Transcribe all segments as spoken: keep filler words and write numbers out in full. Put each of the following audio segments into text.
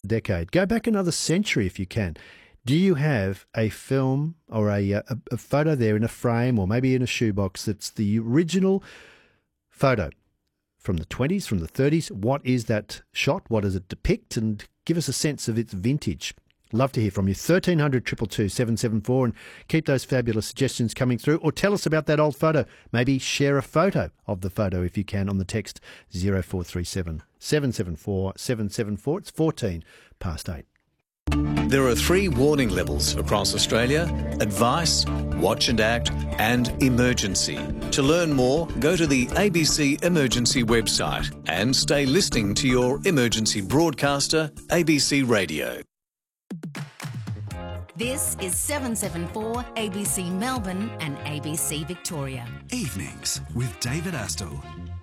decade. Go back another century if you can. Do you have a film or a, a, a photo there in a frame or maybe in a shoebox that's the original photo from the twenties, from the thirties? What is that shot? What does it depict? And give us a sense of its vintage. Love to hear from you. thirteen hundred, two two two, seven seven four, and keep those fabulous suggestions coming through. Or tell us about that old photo. Maybe share a photo of the photo if you can on the text zero four three seven, seven seven four, seven seven four. It's fourteen past eight. There are three warning levels across Australia: advice, watch and act, and emergency. To learn more, go to the A B C Emergency website and stay listening to your emergency broadcaster, A B C Radio. This is seven seven four A B C Melbourne and A B C Victoria. Evenings with David Astle.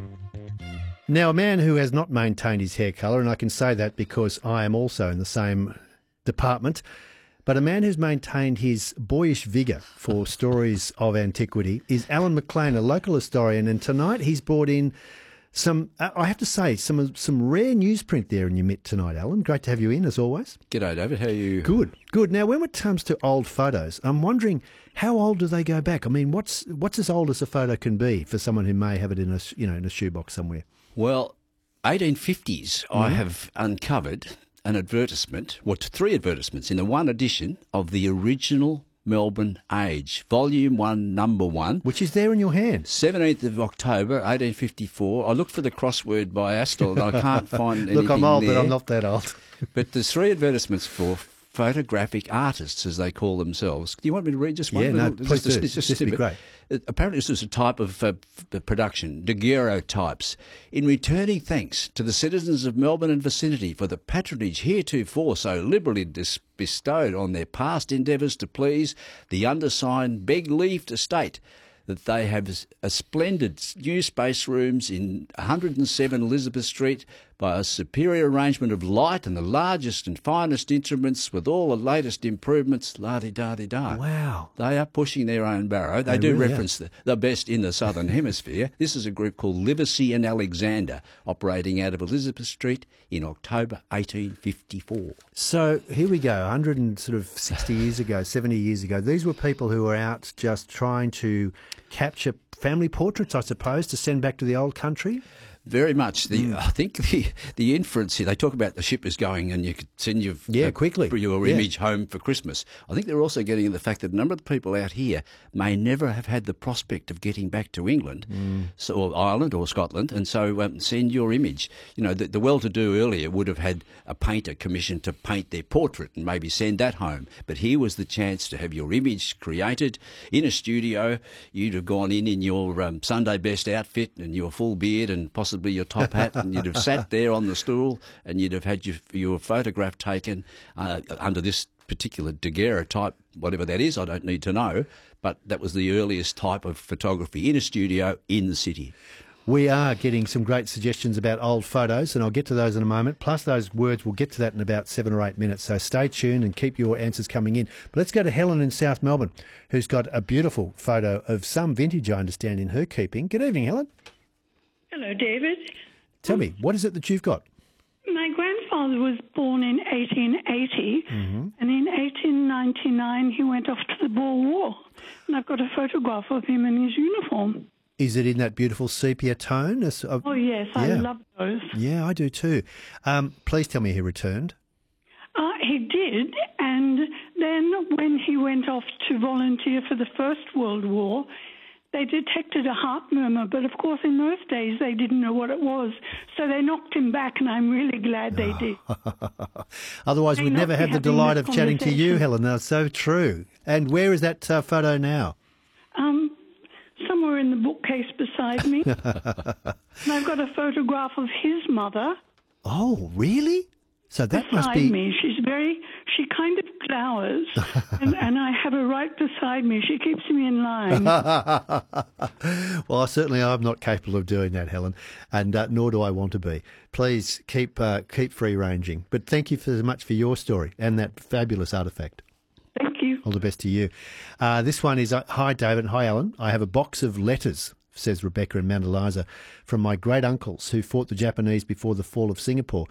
Now, a man who has not maintained his hair colour, and I can say that because I am also in the same department, but a man who's maintained his boyish vigour for stories of antiquity is Alan McLean, a local historian, and tonight he's brought in some, I have to say, some some rare newsprint there in your mitt tonight, Alan. Great to have you in, as always. G'day, David. How are you? Good, good. Now, when it comes to old photos, I'm wondering, how old do they go back? I mean, what's what's as old as a photo can be for someone who may have it in a, you know, in a shoebox somewhere? Well, eighteen fifties, mm-hmm. I have uncovered an advertisement, well, three advertisements in the one edition of the original Melbourne Age, Volume one, Number one. Which is there in your hand. seventeenth of October, eighteen fifty-four. I looked for the crossword by Astle and I can't find anything Look, I'm old, there. but I'm not that old. But there's three advertisements for photographic artists, as they call themselves. Do you want me to read just one? Yeah, no, little, please just, do. It's just This would be great. Apparently this is a type of uh, f- production, daguerreotypes. In returning thanks to the citizens of Melbourne and vicinity for the patronage heretofore so liberally dis- bestowed on their past endeavours to please, the undersigned beg leave to state that they have a splendid new space rooms in one hundred seven Elizabeth Street by a superior arrangement of light and the largest and finest instruments with all the latest improvements, la-di-da-di-da. Wow. They are pushing their own barrow. They, They do really reference the, the best in the Southern Hemisphere. This is a group called Livesey and Alexander, operating out of Elizabeth Street in October eighteen fifty-four. So here we go, one hundred and sort of sixty years ago, seventy years ago. These were people who were out just trying to capture family portraits, I suppose, to send back to the old country. Very much. The Mm. I think the the inference here, they talk about the ship is going and you could send your, Yeah, uh, quickly. your Yeah. image home for Christmas. I think they're also getting at the fact that a number of the people out here may never have had the prospect of getting back to England, Mm. so, or Ireland or Scotland, and so um, send your image. You know, the, the well-to-do earlier would have had a painter commissioned to paint their portrait and maybe send that home. But here was the chance to have your image created in a studio. You'd have gone in in your um, Sunday best outfit and your full beard and possibly your top hat, and you'd have sat there on the stool and you'd have had your, your photograph taken uh, under this particular daguerreotype, whatever that is, I don't need to know, but that was the earliest type of photography in a studio in the city. We are getting some great suggestions about old photos, and I'll get to those in a moment. Plus those words, we'll get to that in about seven or eight minutes. So stay tuned and keep your answers coming in. But let's go to Helen in South Melbourne, who's got a beautiful photo of some vintage, I understand, in her keeping. Good evening, Helen. Hello, David. Tell me, what is it that you've got? My grandfather was born in eighteen eighty, Mm-hmm. and in eighteen ninety-nine he went off to the Boer War. And I've got a photograph of him in his uniform. Is it in that beautiful sepia tone? As- uh, Oh, yes, I yeah. love those. Yeah, I do too. Um, please tell me he returned. Uh, he did, and then when he went off to volunteer for the First World War, they detected a heart murmur, but of course in those days they didn't know what it was. So they knocked him back, and I'm really glad they did. Otherwise, May we'd not never be have the having delight this of chatting to you, conversation. Helen. That's so true. And where is that uh, photo now? Um, somewhere in the bookcase beside me. And I've got a photograph of his mother Oh, really? So that must beside be... me. She's very, she kind of glowers, and, and I have her right beside me. She keeps me in line. Well, certainly I'm not capable of doing that, Helen, and uh, nor do I want to be. Please keep uh, keep free ranging. But thank you so much for your story and that fabulous artefact. Thank you. All the best to you. Uh, this one is, uh, hi David, hi Alan. I have a box of letters, says Rebecca in Mount Eliza, from my great uncles who fought the Japanese before the fall of Singapore.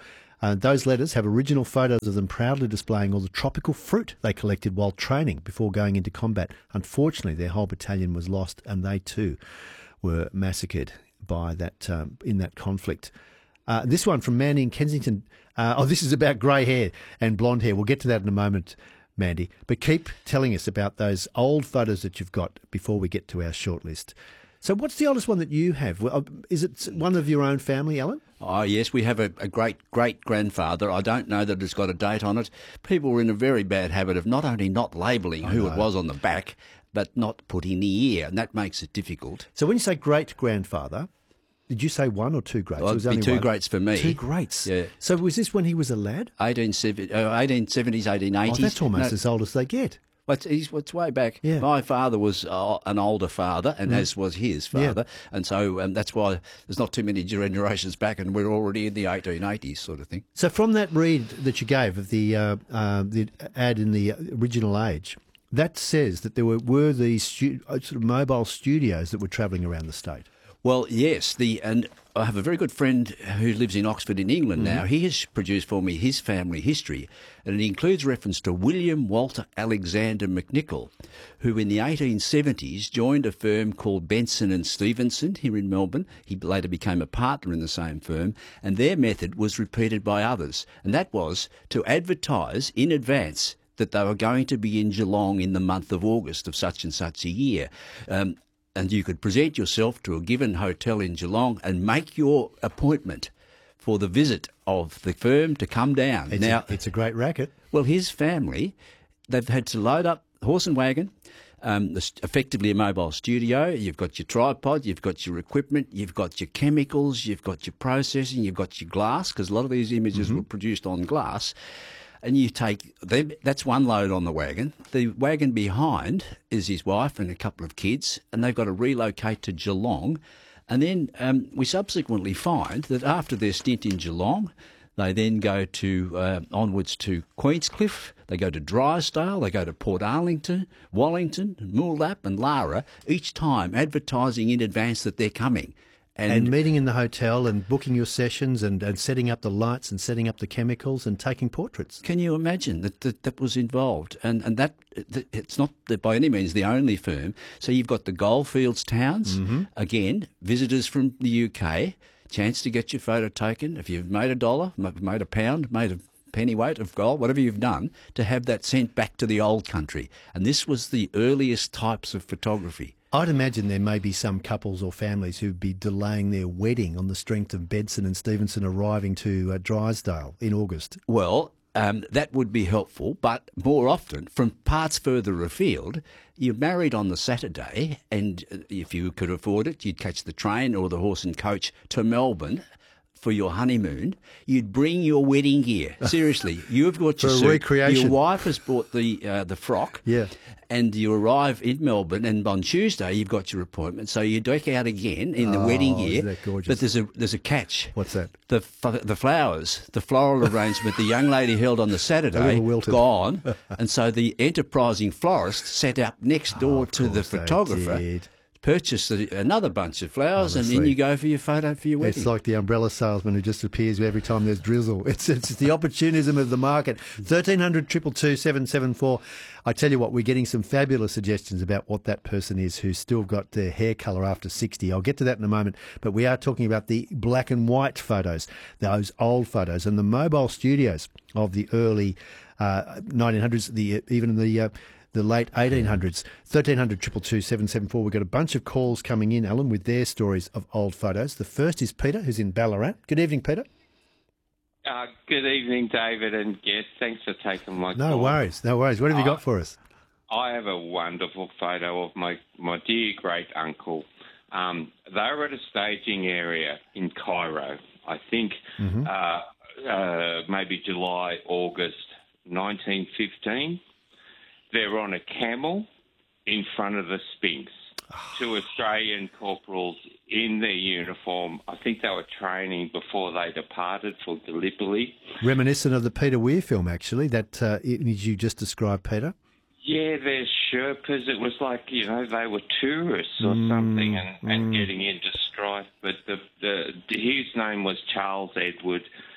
Uh, those letters have original photos of them proudly displaying all the tropical fruit they collected while training before going into combat. Unfortunately, their whole battalion was lost, and they too were massacred by that um, in that conflict. Uh, this one from Mandy in Kensington. Uh, oh, this is about grey hair and blonde hair. We'll get to that in a moment, Mandy. But keep telling us about those old photos that you've got before we get to our shortlist. So what's the oldest one that you have? Well, is it one of your own family, Alan? Oh, yes, we have a, a great-great-grandfather. I don't know that it's got a date on it. People were in a very bad habit of not only not labelling who it was on the back, but not putting the year, and that makes it difficult. So when you say great-grandfather, did you say one or two greats? Well, it was it'd be only two one. greats for me. Two greats? Yeah. So was this when he was a lad? eighteen seventies, eighteen eighties. Oh, that's almost No, as old as they get. Well, it's, he's, it's way back. Yeah. My father was uh, an older father, and mm. as was his father, yeah. and so um, that's why there's not too many generations back, and we're already in the eighteen eighties sort of thing. So from that read that you gave of the uh, uh, the ad in the original age, that says that there were, were these stu- sort of mobile studios that were travelling around the state. Well, yes, the and I have a very good friend who lives in Oxford in England mm-hmm. now. He has produced for me his family history, and it includes reference to William Walter Alexander McNichol, who in the eighteen seventies joined a firm called Benson and Stevenson here in Melbourne. He later became a partner in the same firm, and their method was repeated by others, and that was to advertise in advance that they were going to be in Geelong in the month of August of such and such a year. Um, and you could present yourself to a given hotel in Geelong and make your appointment for the visit of the firm to come down. It's, now, a, it's a great racket. Well, his family, they've had to load up horse and wagon, um, effectively a mobile studio. You've got your tripod, you've got your equipment, you've got your chemicals, you've got your processing, you've got your glass, because a lot of these images mm-hmm. were produced on glass. And you take them, that's one load on the wagon. The wagon behind is his wife and a couple of kids, and they've got to relocate to Geelong. And then um, we subsequently find that after their stint in Geelong, they then go to uh, onwards to Queenscliff, they go to Drysdale, they go to Port Arlington, Wallington, Moolap and Lara, each time advertising in advance that they're coming. And, and meeting in the hotel and booking your sessions and, and setting up the lights and setting up the chemicals and taking portraits. Can you imagine that that, that was involved? And and that it's not by any means the only firm. So you've got the Goldfields Towns, mm-hmm. again, visitors from the U K, chance to get your photo taken. If you've made a dollar, made a pound, made a pennyweight of gold, whatever you've done, to have that sent back to the old country. And this was the earliest types of photography. I'd imagine there may be some couples or families who'd be delaying their wedding on the strength of Benson and Stevenson arriving to uh, Drysdale in August. Well, um, that would be helpful, but more often, from parts further afield, you're married on the Saturday, and if you could afford it, you'd catch the train or the horse and coach to Melbourne for your honeymoon. You'd bring your wedding gear. Seriously, you've got your for a suit. recreation. Your wife has bought the uh, the frock. Yeah. And you arrive in Melbourne, and on Tuesday you've got your appointment. So you deck out again in the oh, wedding gear. Isn't that gorgeous? But there's a there's a catch. What's that? The the flowers, the floral arrangement the young lady held on the Saturday, gone, and so the enterprising florist sat up next door oh, to the photographer. Purchase another bunch of flowers, Honestly. and then you go for your photo for your wedding. It's like the umbrella salesman who just appears every time there's drizzle. It's it's the opportunism of the market. thirteen hundred, two two two, seven seven four. I tell you what, we're getting some fabulous suggestions about what that person is who's still got their hair colour after sixty. I'll get to that in a moment. But we are talking about the black and white photos, those old photos, and the mobile studios of the early uh, nineteen hundreds, the even the... Uh, the late eighteen hundreds, thirteen hundred, two two two, seven seven four. We've got a bunch of calls coming in, Alan, with their stories of old photos. The first is Peter, who's in Ballarat. Good evening, Peter. Uh, good evening, David, and yes, thanks for taking my no call. No worries, no worries. What have you got uh, for us? I have a wonderful photo of my, my dear great-uncle. Um, they were at a staging area in Cairo, I think mm-hmm. uh, uh, maybe July, August nineteen fifteen. They're on a camel in front of the Sphinx. Two Australian corporals in their uniform. I think they were training before they departed for Gallipoli. Reminiscent of the Peter Weir film, actually, that uh, image you just described, Peter. Yeah, they're Sherpas. It was like, you know, they were tourists or mm, something and, mm. and getting into strife. But the, the his name was Charles Edward.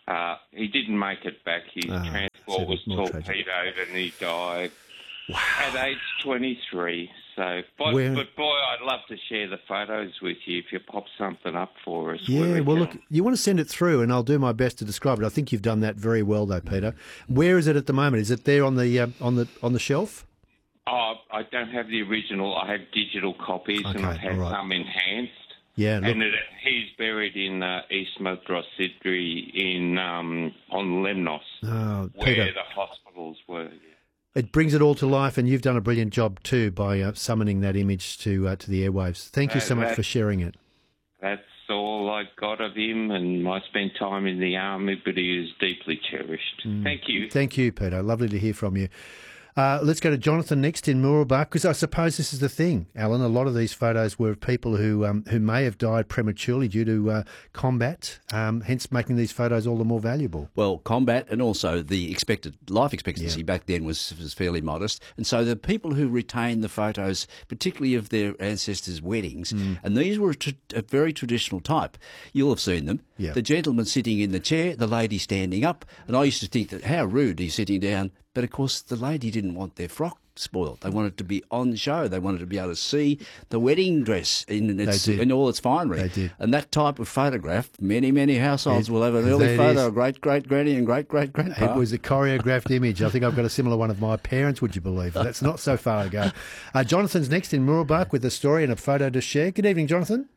Uh, he didn't make it back. His Ah, transport so was more tragic. torpedoed and he died at age twenty-three. So, but, Where- but boy, I'd love to share the photos with you if you pop something up for us. Yeah, where we well, can- look, you want to send it through, and I'll do my best to describe it. I think you've done that very well, though, Peter. Where is it at the moment? Is it there on the uh, on the on the shelf? Oh, I don't have the original. I have digital copies, and Okay, I've had all right. some enhanced. Yeah, look, And it, he's buried in uh, East Madras Sidri in um, on Lemnos, oh, where Peter, the hospitals were. Yeah. it brings it all to life, and you've done a brilliant job too by uh, summoning that image to uh, to the airwaves. Thank you Uh, so much that- for sharing it. That's all I got of him, and I spent time in the army, but he is deeply cherished. Thank you. Thank you, Peter. Lovely to hear from you. Uh, let's go to Jonathan next in Mooroolbark, because I suppose this is the thing, Alan. A lot of these photos were of people who um, who may have died prematurely due to uh, combat, um, hence making these photos all the more valuable. Well, combat and also the expected life expectancy back then was, was fairly modest. And so the people who retained the photos, particularly of their ancestors' weddings, and these were a, tr- a very traditional type. You'll have seen them. Yeah. The gentleman sitting in the chair, the lady standing up. And I used to think that how rude he's sitting down. But of course, the lady didn't want their frock spoiled. They wanted to be on show. They wanted to be able to see the wedding dress in its did. in all its finery. They did. And that type of photograph, many many households It- will have an there early it photo is. of great great granny and great great grandpa. It was a choreographed image. I think I've got a similar one of my parents, would you believe? That's not so far ago. Uh, Jonathan's next in Mooroolbark with a story and a photo to share. Good evening, Jonathan.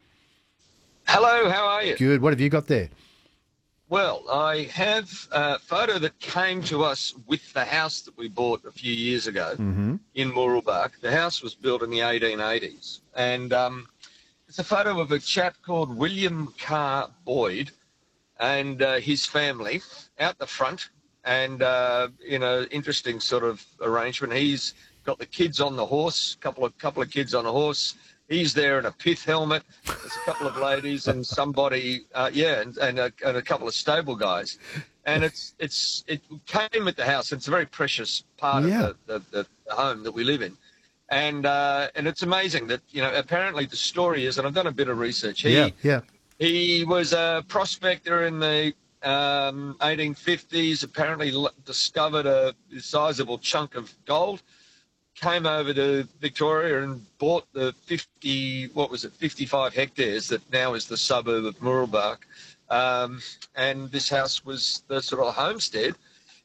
Hello, how are you? Good. What have you got there? Well, I have a photo that came to us with the house that we bought a few years ago Mm-hmm. in Mooroolbark. The house was built in the eighteen eighties, and um, it's a photo of a chap called William Carr Boyd and uh, his family out the front, and uh, you know, interesting sort of arrangement. He's got the kids on the horse, couple of couple of kids on a horse. He's there in a pith helmet. There's a couple of ladies and somebody, uh, yeah, and, and, a, and a couple of stable guys. And it's it's it came with the house. It's a very precious part Yeah. of the, the, the home that we live in. And uh, and it's amazing that, you know, apparently the story is, and I've done a bit of research. He, Yeah, yeah. He was a prospector in the um, eighteen fifties, apparently l- discovered a sizable chunk of gold. Came over to Victoria and bought the fifty, what was it, fifty-five hectares that now is the suburb of Mooroolbark. Um, and this house was the sort of homestead.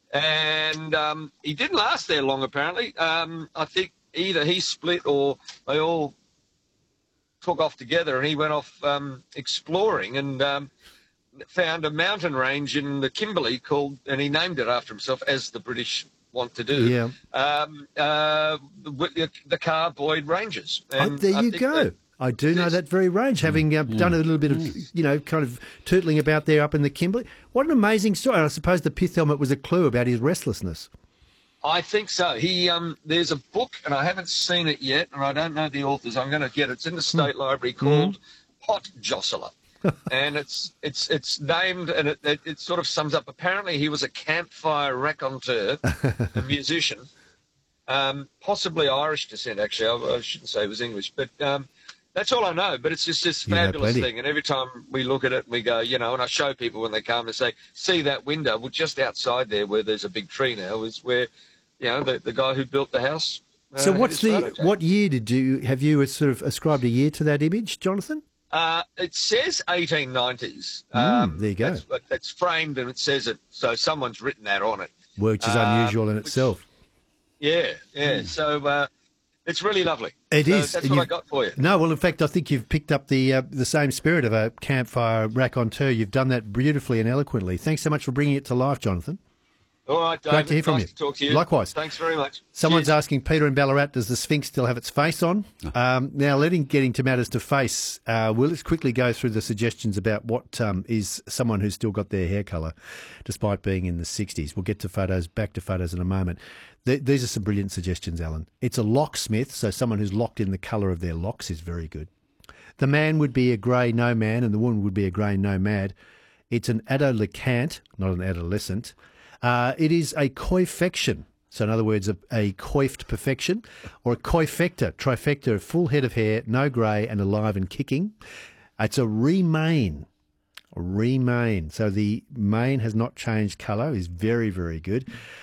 And um, he didn't last there long, apparently. Um, I think either he split or they all took off together, and he went off um, exploring and um, found a mountain range in the Kimberley called, and he named it after himself, as the British want to do. Yeah. Um, uh, the, the Carr Boyd Ranges. Oh, And there I you think go. that- I do know Yes. that very range, having uh, done a little bit of, you know, kind of tootling about there up in the Kimberley. What an amazing story. I suppose the pith helmet was a clue about his restlessness. I think so. He um, there's a book, and I haven't seen it yet, and I don't know the authors. I'm going to get it. It's in the State Library called Pot Jostler, and it's it's it's named, and it, it it sort of sums up. Apparently, he was a campfire raconteur, a musician, um, possibly Irish descent. Actually, I, I shouldn't say he was English, but um, that's all I know. But it's just this You know fabulous plenty. thing, and every time we look at it, we go, you know, and I show people when they come and say, see that window? Well, just outside there, where there's a big tree now, is where, you know, the, the guy who built the house. Uh, So had what's his the, photo taken. what year did you, have you sort of ascribed a year to that image, Jonathan? Uh, it says eighteen nineties. Mm, there you go. That's, but it's framed and it says it, so someone's written that on it. Which is Um, unusual in which- itself. Yeah, yeah. So uh, it's really lovely. It so is. That's And what you- I got for you. No, well, in fact, I think you've picked up the uh, the same spirit of a campfire raconteur. You've done that beautifully and eloquently. Thanks so much for bringing it to life, Jonathan. All right, David. Great to hear from nice you. to talk to you. Likewise. Thanks very much. Someone's Cheers. asking Peter in Ballarat, does the Sphinx still have its face on? Um, now, letting getting to matters to face, uh, we'll just quickly go through the suggestions about what um, is someone who's still got their hair colour, despite being in the sixties. We'll get to photos, back to photos in a moment. Th- these are some brilliant suggestions, Alan. It's a locksmith, so someone who's locked in the colour of their locks is very good. The man would be a grey no man, and the woman would be a grey nomad. It's an adolescent, not an adolescent. Uh, it is a coifection. So in other words, a, a coiffed perfection, or a coifecta, trifecta, a full head of hair, no grey and alive and kicking. It's a remain, Remain. So the mane has not changed colour. Is very, very good.